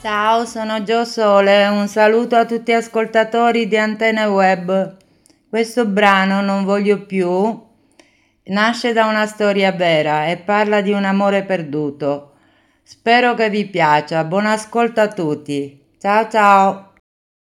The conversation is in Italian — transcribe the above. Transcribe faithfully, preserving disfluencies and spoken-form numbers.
Ciao, sono Gio Sole, un saluto a tutti gli ascoltatori di Antenne Web. Questo brano, Non voglio più, nasce da una storia vera e parla di un amore perduto. Spero che vi piaccia. Buon ascolto a tutti. Ciao ciao.